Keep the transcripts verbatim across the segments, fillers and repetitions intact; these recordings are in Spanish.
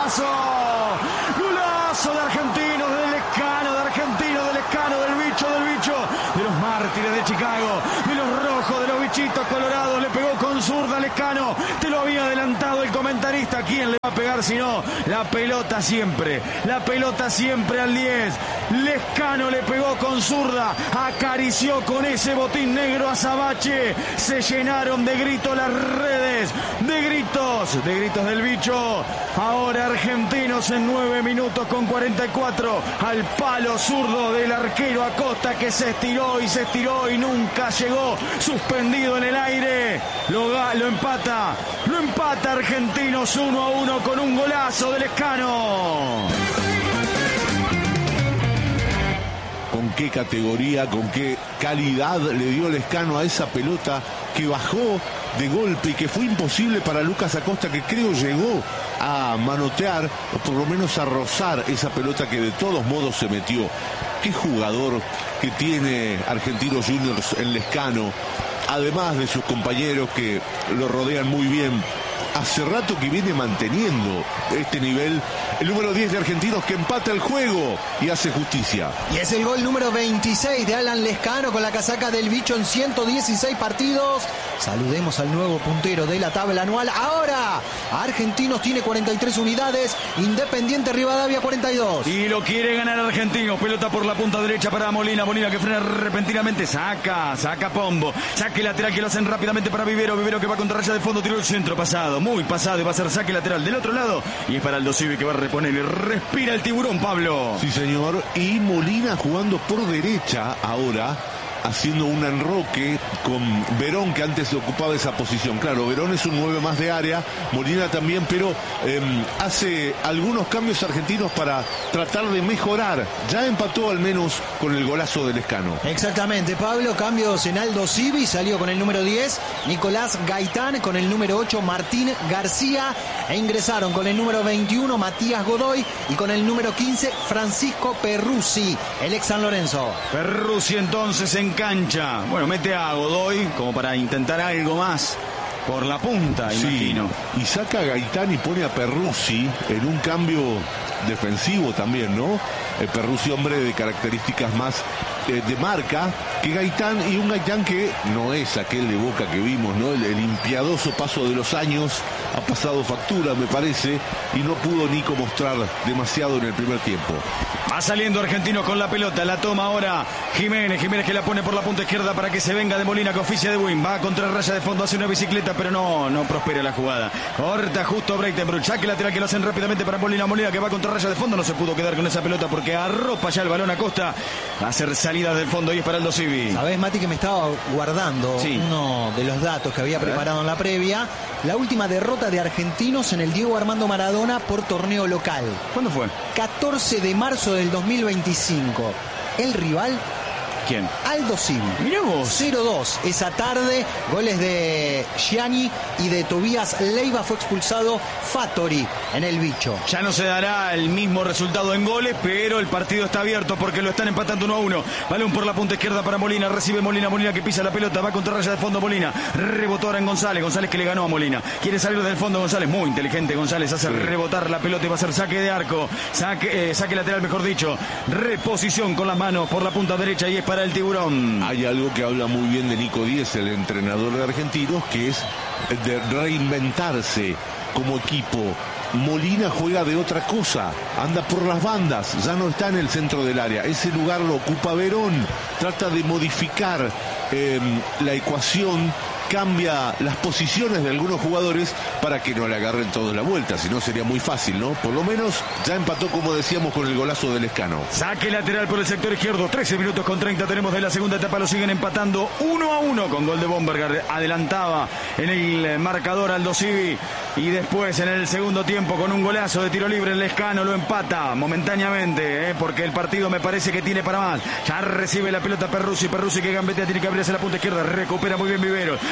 golazo. Golazo de Argentinos, del Lescano, de Argentinos, del Lescano, del bicho, del bicho, de los mártires de Chicago, de los rojos, de los bichitos colorados. Le pegó con zurda Lescano. Te lo había adelantado el comentarista. ¿Quién le va a pegar si no? La pelota siempre, la pelota siempre al diez. Lescano le pegó con zurda, acarició con ese botín negro a Sabache. Se llenaron de gritos las redes, de gritos, de gritos del bicho. Ahora Argentinos en nueve minutos con cuarenta y cuatro, al palo zurdo del arquero Acosta, que se estiró y se estiró y nunca llegó, suspendido en el aire. Lo, lo empata, lo empata Argentinos uno a uno con un golazo del Lescano. Con qué categoría, con qué calidad le dio Lescano a esa pelota que bajó de golpe y que fue imposible para Lucas Acosta, que creo llegó a manotear o por lo menos a rozar esa pelota que de todos modos se metió. Qué jugador que tiene Argentinos Juniors en Lescano, además de sus compañeros que lo rodean muy bien. Hace rato que viene manteniendo este nivel el número diez de Argentinos, que empata el juego y hace justicia. Y es el gol número veintiséis de Alan Lescano con la casaca del bicho en ciento dieciséis partidos. Saludemos al nuevo puntero de la tabla anual. Ahora Argentinos tiene cuarenta y tres unidades, Independiente Rivadavia cuarenta y dos. Y lo quiere ganar Argentinos. Pelota por la punta derecha para Molina. Molina que frena repentinamente. Saca, saca Pombo. Saque lateral que lo hacen rápidamente para Vivero. Vivero que va contra raya de fondo. Tiró el centro pasado. Muy pasado y va a ser saque lateral del otro lado. Y es para Aldo Civi que va a reponer y respira el tiburón, Pablo. Sí, señor. Y Molina jugando por derecha ahora, haciendo un enroque con Verón, que antes ocupaba esa posición. Claro, Verón es un nueve más de área, Molina también, pero eh, hace algunos cambios Argentinos para tratar de mejorar. Ya empató al menos con el golazo del Lescano. Exactamente, Pablo. Cambios en Aldo Civi, salió con el número diez Nicolás Gaitán, con el número ocho Martín García, e ingresaron con el número veintiuno Matías Godoy y con el número quince Francisco Perruzzi, el ex San Lorenzo. Perruzzi entonces en cancha. Bueno, mete a Godoy como para intentar algo más por la punta, sí, imagino. Y saca a Gaitán y pone a Perruzzi en un cambio defensivo también, ¿no? El Perruzzi, hombre de características más eh, de marca que Gaitán, y un Gaitán que no es aquel de Boca que vimos, ¿no? El, el impiadoso paso de los años ha pasado factura, me parece, y no pudo Nico mostrar demasiado en el primer tiempo. Va saliendo Argentinos con la pelota, la toma ahora Jiménez, Jiménez que la pone por la punta izquierda para que se venga de Molina, que oficia de win, va contra raya de fondo, hace una bicicleta, pero no, no prospera la jugada. Corta justo Breitenbrück, saque lateral que lo hacen rápidamente para Molina, Molina que va contra raya de fondo, no se pudo quedar con esa pelota porque arropa ya el balón a Costa, va a hacer salida del fondo y es para Aldo Civi. Sabés, Mati, que me estaba guardando sí. uno de los datos que había preparado en la previa. La última derrota de Argentinos en el Diego Armando Maradona por torneo local. ¿Cuándo fue? catorce de marzo del dos mil veinticinco. El rival... ¿Quién? Aldo Civi. Mirá vos. cero dos. Esa tarde, goles de Gianni y de Tobías Leiva. Fue expulsado Fattori en el bicho. Ya no se dará el mismo resultado en goles, pero el partido está abierto porque lo están empatando uno a uno. Balón por la punta izquierda para Molina. Recibe Molina, Molina que pisa la pelota. Va contra raya de fondo Molina. Rebotó ahora en González. González que le ganó a Molina. Quiere salir del fondo González. Muy inteligente González. Hace rebotar la pelota y va a ser saque de arco. Saque, eh, saque lateral, mejor dicho. Reposición con las manos por la punta derecha y es para el tiburón. Hay algo que habla muy bien de Nico Díez, el entrenador de Argentinos, que es de reinventarse como equipo. Molina juega de otra cosa, anda por las bandas, ya no está en el centro del área, ese lugar lo ocupa Verón, trata de modificar eh, la ecuación, cambia las posiciones de algunos jugadores para que no le agarren toda la vuelta, si no sería muy fácil, ¿no? Por lo menos ya empató, como decíamos, con el golazo del Lescano. Saque lateral por el sector izquierdo, trece minutos con treinta tenemos de la segunda etapa, lo siguen empatando uno a uno con gol de Bomberger. Adelantaba en el marcador Aldo Civi y después en el segundo tiempo con un golazo de tiro libre el Lescano lo empata momentáneamente, ¿eh? Porque el partido me parece que tiene para más. Ya recibe la pelota Perruzzi, Perruzzi que gambetea, tiene que abrirse la punta izquierda, recupera muy bien Vivero.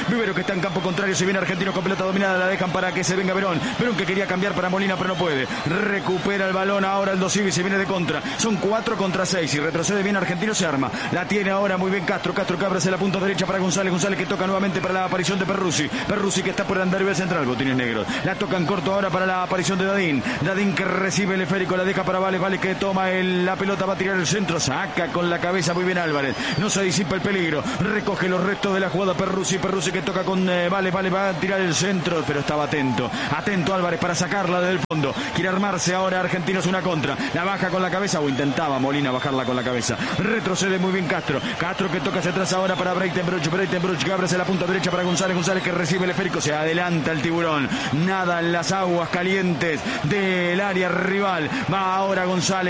Vivero que está en campo contrario. Si viene Argentino con pelota dominada, la dejan para que se venga Verón. Verón que quería cambiar para Molina, pero no puede. Recupera el balón ahora Aldo Civi. Se viene de contra. Son cuatro contra seis. Y retrocede bien Argentino, se arma. La tiene ahora muy bien Castro. Castro que abre hacia la punta derecha para González. González que toca nuevamente para la aparición de Perruzzi. Perruzzi que está por andar el central. Botines negros. La tocan corto ahora para la aparición de Dadín. Dadín que recibe el esférico. La deja para Vales. Vales que toma el, la pelota. Va a tirar el centro. Saca con la cabeza muy bien Álvarez. No se disipa el peligro. Recoge los restos de la jugada Perruzzi. Perruzzi que toca con eh, Vales. Vales va a tirar el centro. Pero estaba atento. Atento Álvarez para sacarla desde el fondo. Quiere armarse ahora Argentinos una contra. La baja con la cabeza. O intentaba Molina bajarla con la cabeza. Retrocede muy bien Castro. Castro que toca hacia atrás ahora para Breitenbruch. Breitenbruch que abre hacia la punta derecha para González. González que recibe el esférico. Se adelanta el tiburón. Nada en las aguas calientes del área rival. Va ahora González.